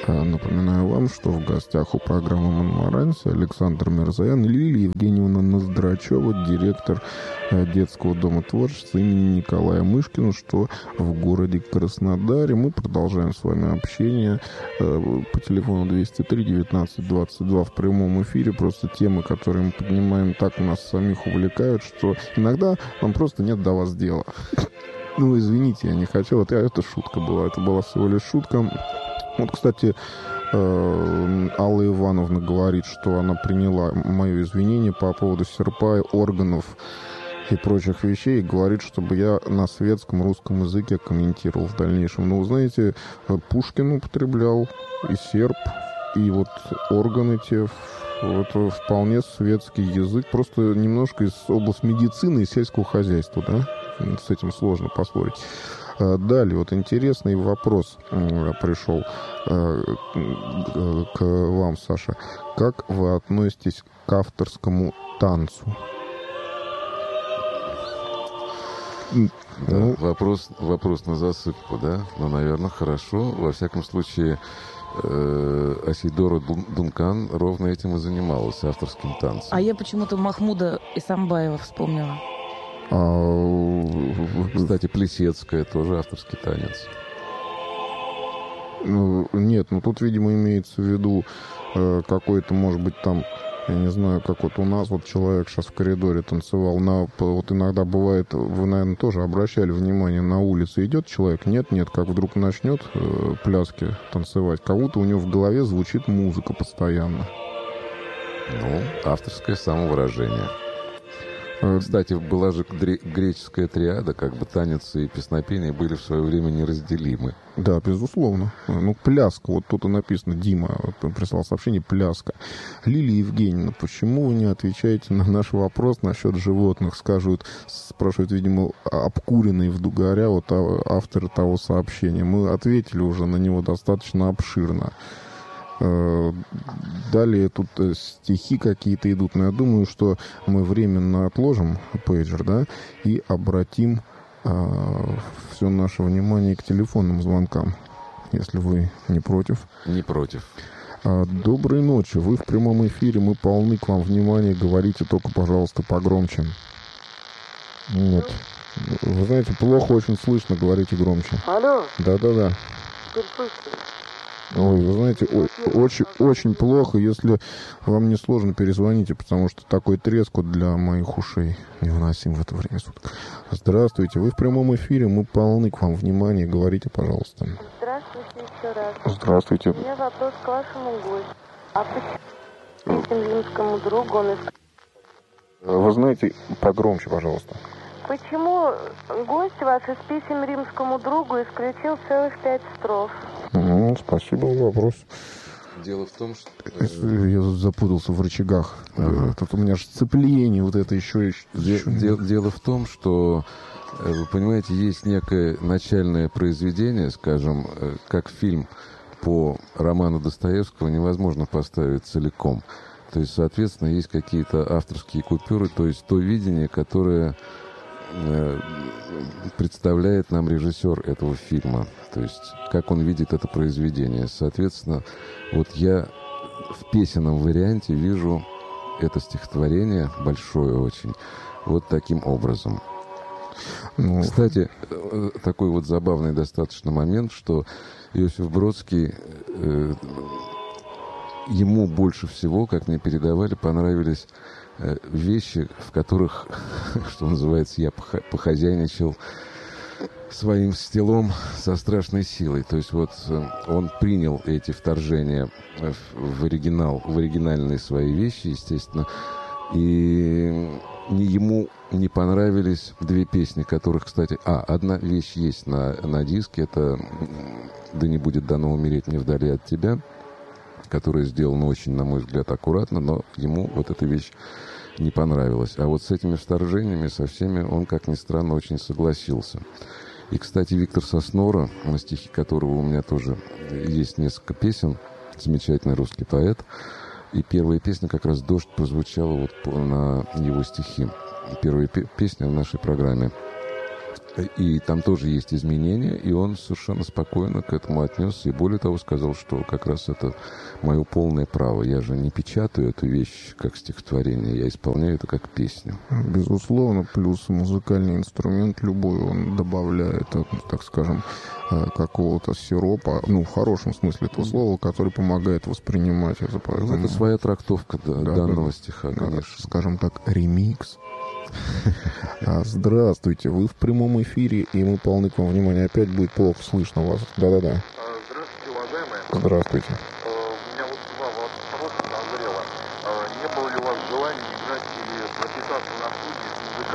Напоминаю вам, что в гостях у программы «Монмаранси» Александр Мирзоян и Лилия Евгеньевна Ноздрачева, директор детского дома творчества имени Николая Мышкина, что в городе Краснодаре. Мы продолжаем с вами общение по телефону 203-19-22 в прямом эфире. Просто темы, которые мы поднимаем, так у нас самих увлекают, что иногда нам просто нет до вас дела. Ну, извините, я не хотел. Это шутка была. Это была всего лишь шутка. Вот, кстати, Алла Ивановна говорит, что она приняла мое извинение по поводу серпа, органов и прочих вещей, и говорит, чтобы я на светском русском языке комментировал в дальнейшем. Но, вы знаете, Пушкин употреблял и серп, и вот органы те. Это вполне светский язык, просто немножко из области медицины и сельского хозяйства, да? С этим сложно поспорить. Далее, вот интересный вопрос пришел к вам, Саша. Как вы относитесь к авторскому танцу? Да, вопрос на засыпку, да? Ну, наверное, хорошо. Во всяком случае, Асидора Дункан ровно этим и занималась, авторским танцем. А я почему-то Махмуда Исамбаева вспомнила. Кстати, Плесецкая тоже авторский танец. Нет, ну тут, видимо, имеется в виду какой-то, может быть, там, я не знаю, как вот у нас вот человек сейчас в коридоре танцевал. Вот иногда бывает, вы, наверное, тоже обращали внимание, на улице идет человек, нет, как вдруг начнет пляски танцевать, как будто у него в голове звучит музыка постоянно. Ну, авторское самовыражение. Кстати, была же греческая триада, как бы танец и песнопение были в свое время неразделимы. Да, безусловно. Ну, пляска, вот тут и написано, Дима прислал сообщение, пляска. Лилия Евгеньевна, почему вы не отвечаете на наш вопрос насчет животных? Спрашивают, видимо, обкуренный в Дугаря, вот авторы того сообщения. Мы ответили уже на него достаточно обширно. Далее тут стихи какие-то идут, но я думаю, что мы временно отложим пейджер, да, и обратим все наше внимание к телефонным звонкам, если вы не против. Не против. Доброй ночи, вы в прямом эфире, мы полны к вам внимания, говорите только, пожалуйста, погромче. Нет. Вы знаете, плохо очень слышно, говорите громче. Алло. Да-да-да. Теперь слышно. Ой, вы знаете, очень плохо. Если вам не сложно, перезвоните, потому что такой треск для моих ушей невыносим в это время суток. Здравствуйте, вы в прямом эфире, мы полны к вам внимания, говорите, пожалуйста. Здравствуйте еще раз. Здравствуйте. У меня вопрос к вашему гостю. А почему римскому другу он Вы знаете, погромче, пожалуйста. Почему гость ваш из писем римскому другу исключил целых 5 строф? Спасибо за вопрос. Дело в том, что... Я запутался в рычагах. Тут у меня же сцепление, вот это еще... Дело в том, что, вы понимаете, есть некое начальное произведение, скажем, как фильм по роману Достоевского невозможно поставить целиком. То есть, соответственно, есть какие-то авторские купюры, то есть то видение, которое представляет нам режиссер этого фильма. То есть, как он видит это произведение. Соответственно, вот я в песенном варианте вижу это стихотворение, большое очень, вот таким образом. Кстати, такой вот забавный достаточно момент, что Иосиф Бродский, ему больше всего, как мне передавали, понравились вещи, в которых, что называется, я похозяйничал своим стилом со страшной силой. То есть вот он принял эти вторжения в оригинальные свои вещи, естественно, и ему не понравились две песни, которых, кстати... одна вещь есть на диске, это «Да не будет дано умереть мне вдали от тебя», которая сделана очень, на мой взгляд, аккуратно, но ему вот эта вещь не понравилась. А вот с этими вторжениями, со всеми, он, как ни странно, очень согласился. И, кстати, Виктор Соснора, на стихи которого у меня тоже есть несколько песен, замечательный русский поэт, и первая песня, как раз «Дождь», прозвучала вот на его стихи. Первая песня в нашей программе. И там тоже есть изменения, и он совершенно спокойно к этому отнесся. И более того, сказал, что как раз это мое полное право. Я же не печатаю эту вещь как стихотворение, я исполняю это как песню. Безусловно, плюс музыкальный инструмент любой, он добавляет, так скажем, какого-то сиропа, ну, в хорошем смысле этого слова, который помогает воспринимать это. Поэтому... Это своя трактовка данного стиха, конечно. Скажем так, ремикс. Здравствуйте, вы в прямом эфире, и мы полны к вам внимания. Опять будет плохо слышно вас. Да-да-да. Здравствуйте, уважаемые. Здравствуйте.